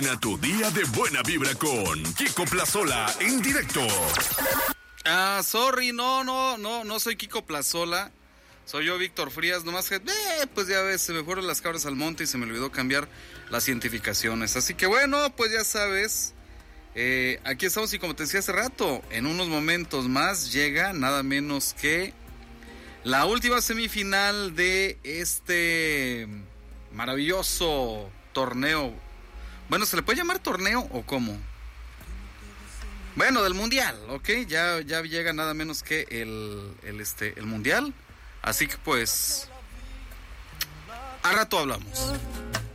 A tu día de buena vibra con Kiko Plazola en directo. Sorry, no soy Kiko Plazola. Soy yo, Víctor Frías. Nomás que, pues ya ves, se me fueron las cabras al monte y se me olvidó cambiar las identificaciones. Así que bueno, pues ya sabes, aquí estamos y como te decía hace rato, en unos momentos más llega nada menos que la última semifinal de este maravilloso torneo. Bueno, ¿se le puede llamar torneo o cómo? Bueno, del mundial, ¿ok? Ya llega nada menos que el mundial. Así que pues, a rato hablamos.